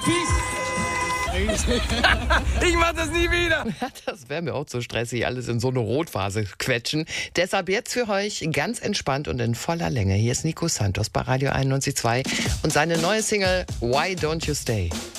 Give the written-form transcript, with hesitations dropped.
Ich mach das nie wieder. Das wäre mir auch zu stressig, alles in so eine Rotphase quetschen. Deshalb jetzt für euch ganz entspannt und in voller Länge. Hier ist Nico Santos bei Radio 91.2 und seine neue Single Why Don't You Stay.